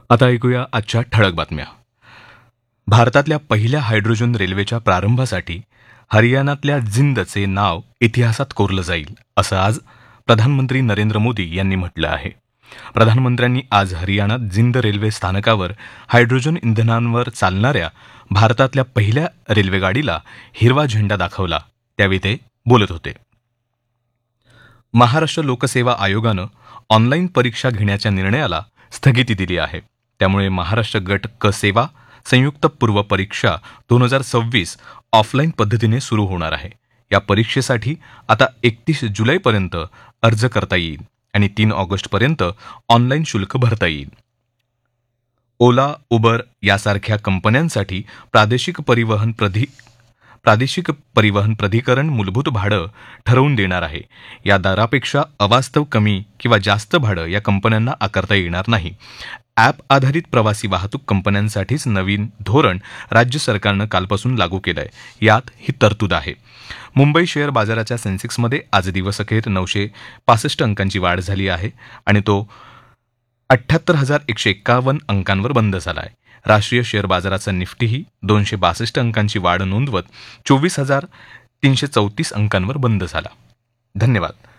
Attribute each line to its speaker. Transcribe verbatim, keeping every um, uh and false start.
Speaker 1: आता ऐकूया आजच्या ठळक बातम्या. भारतातल्या पहिल्या हायड्रोजन रेल्वेच्या प्रारंभासाठी हरियाणातल्या जिंदचे नाव इतिहासात कोरलं जाईल, असं आज प्रधानमंत्री नरेंद्र मोदी यांनी म्हटलं आहे. प्रधानमंत्र्यांनी आज हरियाणात जिंद रेल्वे स्थानकावर हायड्रोजन इंधनांवर चालणाऱ्या भारतातल्या पहिल्या रेल्वेगाडीला हिरवा झेंडा दाखवला, त्यावेळी ते बोलत होते. महाराष्ट्र लोकसेवा आयोगानं ऑनलाईन परीक्षा घेण्याच्या निर्णयाला स्थगिती दिली आहे. त्यामुळे महाराष्ट्र गट क सेवा संयुक्त पूर्व परीक्षा दोन हजार सव्वीस ऑफलाईन पद्धतीने सुरू होणार आहे. या परीक्षेसाठी आता एकतीस जुलैपर्यंत अर्ज करता येईल आणि तीन ऑगस्टपर्यंत ऑनलाईन शुल्क भरता येईल. ओला, उबर यासारख्या कंपन्यांसाठी प्रादेशिक परिवहन प्रधि प्रादेशिक परिवहन प्राधिकरण मूलभूत भाडं ठरवून देणार आहे. या दरापेक्षा अवास्तव कमी किंवा जास्त भाडं या कंपन्यांना आकारता येणार नाही. ॲप आधारित प्रवासी वाहतूक कंपन्यांसाठीच नवीन धोरण राज्य सरकारनं कालपासून लागू केलं आहे. यात ही तरतूद आहे. मुंबई शेअर बाजाराच्या सेन्सेक्समध्ये आज दिवसअखेर नऊशे पासष्ट अंकांची वाढ झाली आहे आणि तो अठ्ठ्याहत्तर हजार एकशे एक्कावन्न अंकांवर बंद झाला आहे. राष्ट्रीय शेअर बाजाराचा निफ्टीही दोनशे बासष्ट अंकांची वाढ नोंदवत चोवीस हजार तीनशे चौतीस अंकांवर बंद झाला. धन्यवाद.